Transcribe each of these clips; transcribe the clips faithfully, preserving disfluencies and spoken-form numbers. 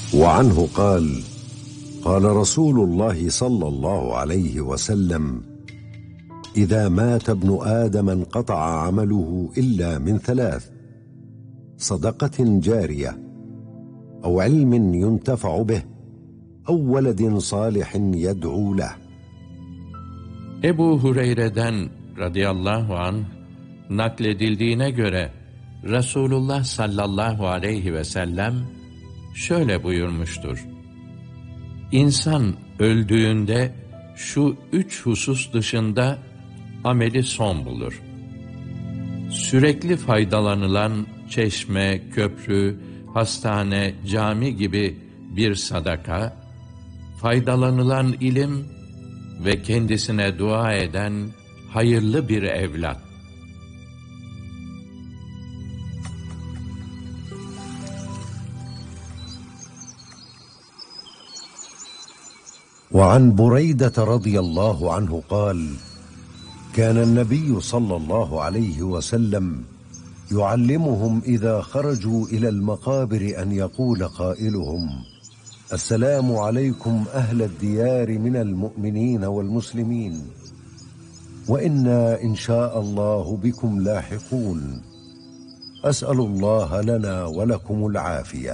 وعنه قال: قال رسول الله صلى الله عليه وسلم: إذا مات ابن آدم انقطع عمله إلا من ثلاث: صدقة جارية، أو علم ينتفع به، أو ولد صالح يدعو له. Ebu Hureyre'den radıyallahu anh nakledildiğine göre Resulullah sallallahu aleyhi ve sellem şöyle buyurmuştur: İnsan öldüğünde şu üç husus dışında ameli son bulur. Sürekli faydalanılan çeşme, köprü, hastane, cami gibi bir sadaka, faydalanılan ilim ve kendisine dua eden hayırlı bir evlat. وعن بريدة رضي الله عنه قال: كان النبي صلى الله عليه وسلم يعلمهم إذا خرجوا إلى المقابر أن يقول قائلهم: السلام عليكم أهل الديار من المؤمنين والمسلمين، وإنا إن شاء الله بكم لاحقون، أسأل الله لنا ولكم العافية.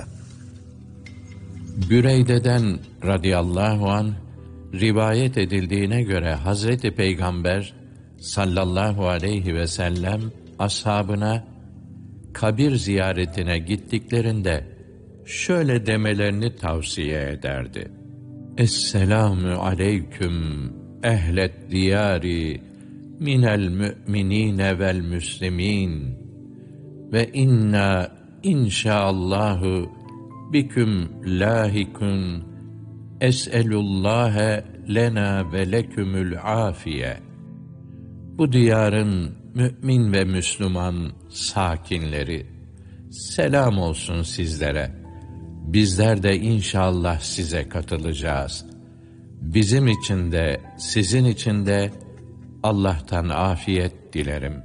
Büreyde'den radıyallahu anh rivayet edildiğine göre Hazreti Peygamber sallallahu aleyhi ve sellem ashabına kabir ziyaretine gittiklerinde şöyle demelerini tavsiye ederdi: Esselamu aleyküm ehlet diyari minel mü'minine vel müslimin ve inna inşaallahu biküm lahikun es'elullâhe lena ve lekümül afiye. Bu diyarın mümin ve Müslüman sakinleri, selam olsun sizlere. Bizler de inşallah size katılacağız. Bizim için de sizin için de Allah'tan afiyet dilerim.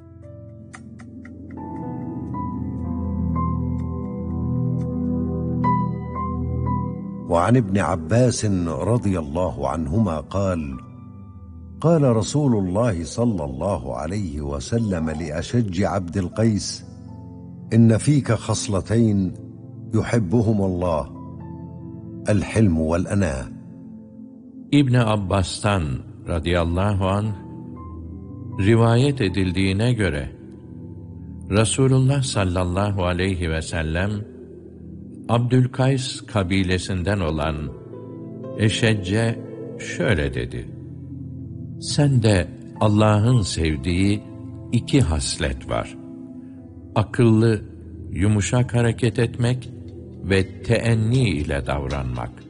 وعن ابن عباس رضي الله عنهما قال: قال رسول الله صلى الله عليه وسلم لأشج عبد القيس: إن فيك خصلتين يحبهما الله، الحلم والأناة. İbn Abbas'tan radıyallahu anh rivayet edildiğine göre Resulullah sallallahu aleyhi ve sellem Abdülkays kabilesinden olan Eşecce şöyle dedi: Sende Allah'ın sevdiği iki haslet var: akıllı, yumuşak hareket etmek ve teenni ile davranmak.